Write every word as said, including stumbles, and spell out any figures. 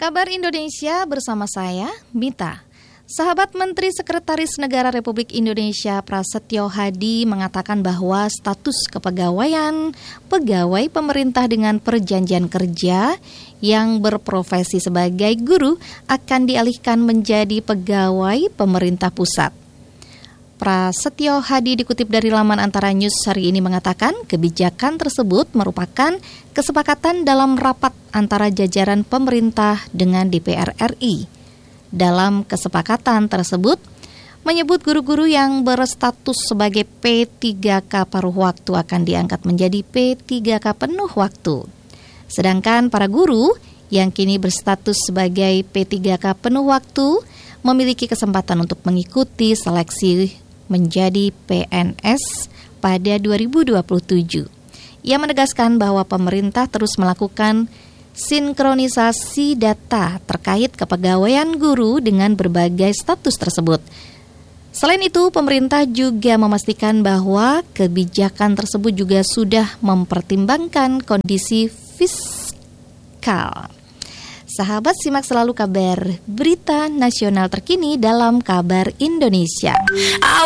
Kabar Indonesia bersama saya, Mita. Sahabat Menteri Sekretaris Negara Republik Indonesia Prasetyo Hadi mengatakan bahwa status kepegawaian pegawai pemerintah dengan perjanjian kerja yang berprofesi sebagai guru akan dialihkan menjadi pegawai pemerintah pusat. Prasetyo Hadi dikutip dari laman Antara News hari ini mengatakan kebijakan tersebut merupakan kesepakatan dalam rapat antara jajaran pemerintah dengan D P R R I. Dalam kesepakatan tersebut menyebut guru-guru yang berstatus sebagai P tiga K paruh waktu akan diangkat menjadi P tiga K penuh waktu. Sedangkan para guru yang kini berstatus sebagai P tiga K penuh waktu memiliki kesempatan untuk mengikuti seleksi menjadi P N S pada dua ribu dua puluh tujuh. Ia menegaskan bahwa pemerintah terus melakukan sinkronisasi data terkait kepegawaian guru dengan berbagai status tersebut. Selain itu, pemerintah juga memastikan bahwa kebijakan tersebut juga sudah mempertimbangkan kondisi fiskal. Sahabat, simak selalu kabar berita nasional terkini dalam Kabar Indonesia.